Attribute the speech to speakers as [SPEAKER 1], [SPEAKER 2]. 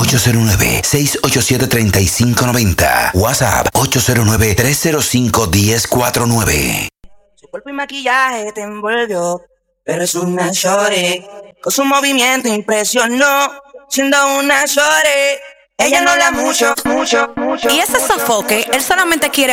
[SPEAKER 1] 809-687-3590. WhatsApp 809-305-1049.
[SPEAKER 2] Su cuerpo y maquillaje te envolvió, pero es una shorty. Con su movimiento impresionó, siendo una shorty. Ella no habla mucho.
[SPEAKER 3] Y ese sofoque, él solamente quiere